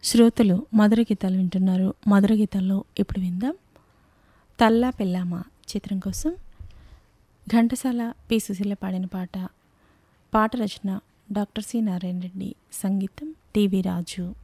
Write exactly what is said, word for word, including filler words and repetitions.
శ్రోతలు మధుర గీతాలు వింటున్నారు. మధుర గీతాల్లో ఇప్పుడు విందాం తల్లా పెళ్ళామా చిత్రం కోసం ఘంటసాల పి సుశీల పాడిన పాట. పాట రచన డాక్టర్ సి నారాయణ రెడ్డి, సంగీతం టివి రాజు.